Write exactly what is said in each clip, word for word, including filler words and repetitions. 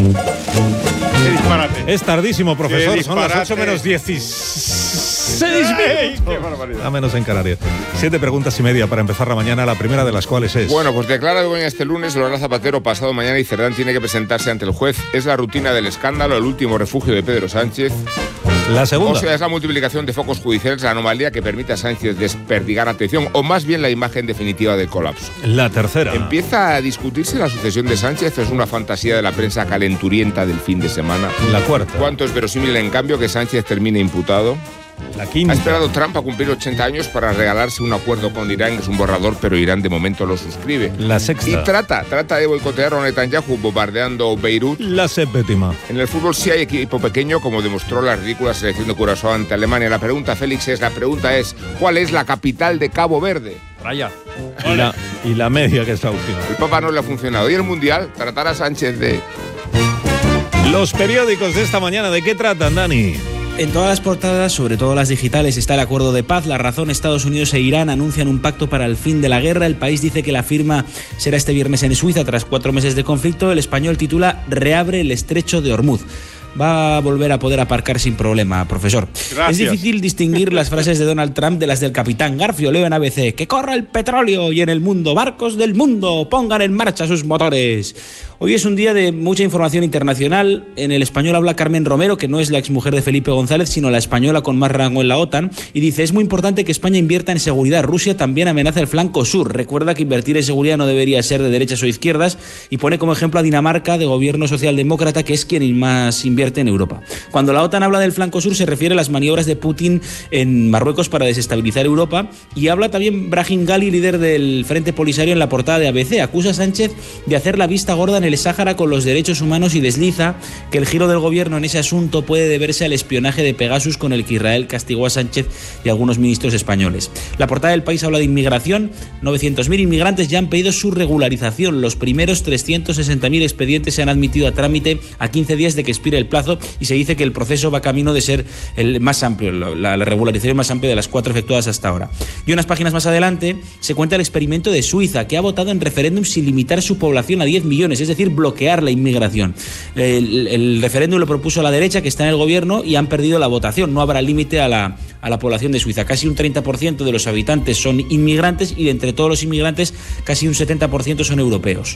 Qué disparate. Es tardísimo, profesor. Qué Son las disparate. ocho menos dieciséis minutos. Qué barbaridad. A menos en Canarias. Siete preguntas y media para empezar la mañana, la primera de las cuales es... Bueno, pues declara Begoña este lunes, lo hará Zapatero pasado mañana y Cerdán tiene que presentarse ante el juez. Es la rutina del escándalo, el último refugio de Pedro Sánchez. La segunda. O sea, es la multiplicación de focos judiciales, la anomalía que permite a Sánchez desperdigar atención, o más bien la imagen definitiva del colapso. La tercera. Empieza a discutirse la sucesión de Sánchez, es una fantasía de la prensa calenturienta del fin de semana. La cuarta. ¿Cuánto es verosímil, en cambio, que Sánchez termine imputado? La quinta. Ha esperado Trump a cumplir ochenta años para regalarse un acuerdo con Irán, que es un borrador, pero Irán de momento lo suscribe. La sexta. Y trata, trata de boicotear a Netanyahu bombardeando Beirut. La séptima. En el fútbol sí hay equipo pequeño, como demostró la ridícula selección de Curazao ante Alemania. La pregunta, Félix, es, la pregunta es, ¿cuál es la capital de Cabo Verde? Raya. Y la, y la media, que es la última. El Papa no le ha funcionado. Y el Mundial, tratar a Sánchez de... Los periódicos de esta mañana, ¿de qué tratan, Dani? En todas las portadas, sobre todo las digitales, está el acuerdo de paz. La Razón, Estados Unidos e Irán anuncian un pacto para el fin de la guerra. El País dice que la firma será este viernes en Suiza tras cuatro meses de conflicto. El Español titula Reabre el estrecho de Hormuz. Va a volver a poder aparcar sin problema, profesor. Gracias. Es difícil distinguir las frases de Donald Trump de las del capitán Garfio. Leo en A B C: que corra el petróleo y en el mundo, barcos del mundo, pongan en marcha sus motores. Hoy es un día de mucha información internacional. En El Español habla Carmen Romero, que no es la exmujer de Felipe González, sino la española con más rango en la OTAN, y dice: es muy importante que España invierta en seguridad. Rusia también amenaza el flanco sur. Recuerda que invertir en seguridad no debería ser de derechas o izquierdas, y pone como ejemplo a Dinamarca, de gobierno socialdemócrata, que es quien más invierte en Europa. Cuando la OTAN habla del flanco sur, se refiere a las maniobras de Putin en Marruecos para desestabilizar Europa, y habla también Brahim Ghali, líder del Frente Polisario, en la portada de A B C. Acusa a Sánchez de hacer la vista gorda en el Sáhara con los derechos humanos y desliza que el giro del gobierno en ese asunto puede deberse al espionaje de Pegasus con el que Israel castigó a Sánchez y a algunos ministros españoles. La portada del País habla de inmigración. novecientos mil inmigrantes ya han pedido su regularización. Los primeros trescientos sesenta mil expedientes se han admitido a trámite a quince días de que expire el plazo, y se dice que el proceso va camino de ser el más amplio, la, la regularización más amplia de las cuatro efectuadas hasta ahora. Y unas páginas más adelante se cuenta el experimento de Suiza, que ha votado en referéndum sin limitar su población a diez millones, es decir, bloquear la inmigración. El, el referéndum lo propuso la derecha, que está en el gobierno, y han perdido la votación. No habrá límite a la, a la población de Suiza. Casi un treinta por ciento de los habitantes son inmigrantes, y de entre todos los inmigrantes casi un setenta por ciento son europeos.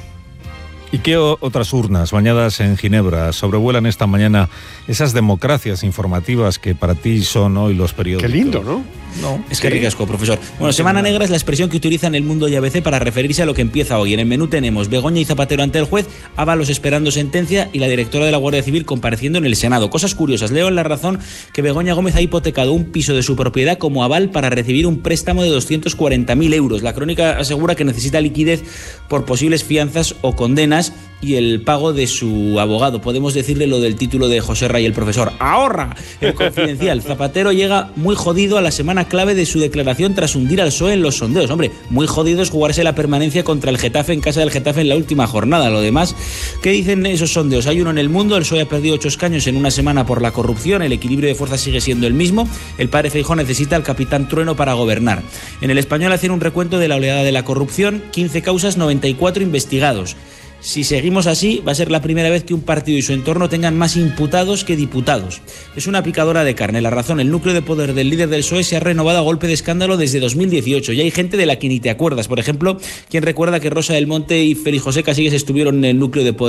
¿Y qué o- otras urnas bañadas en Ginebra sobrevuelan esta mañana esas democracias informativas que para ti son hoy los periódicos? Qué lindo, ¿no? No. Es que ricasco, profesor. Bueno, Semana Negra es la expresión que utilizan El Mundo y A B C para referirse a lo que empieza hoy. En el menú tenemos Begoña y Zapatero ante el juez, Ábalos esperando sentencia y la directora de la Guardia Civil compareciendo en el Senado. Cosas curiosas. Leo en La Razón que Begoña Gómez ha hipotecado un piso de su propiedad como aval para recibir un préstamo de doscientos cuarenta mil euros. La Crónica asegura que necesita liquidez por posibles fianzas o condenas y el pago de su abogado. Podemos decirle lo del título de José Ray, el profesor. ¡Ahorra! El Confidencial. Zapatero llega muy jodido a la semana clave de su declaración tras hundir al P S O E en los sondeos. Hombre, muy jodido es jugarse la permanencia contra el Getafe en casa del Getafe en la última jornada. Lo demás, ¿qué dicen esos sondeos? Hay uno en El Mundo: el P S O E ha perdido ocho escaños en una semana por la corrupción, el equilibrio de fuerzas sigue siendo el mismo, el padre Feijóo necesita al capitán Trueno para gobernar. En El Español hacen un recuento de la oleada de la corrupción: quince causas, noventa y cuatro investigados. Si seguimos así, va a ser la primera vez que un partido y su entorno tengan más imputados que diputados. Es una picadora de carne. La Razón: el núcleo de poder del líder del P S O E se ha renovado a golpe de escándalo desde dos mil dieciocho. Y hay gente de la que ni te acuerdas. Por ejemplo, ¿quién recuerda que Rosa del Monte y Félix José Casillas estuvieron en el núcleo de poder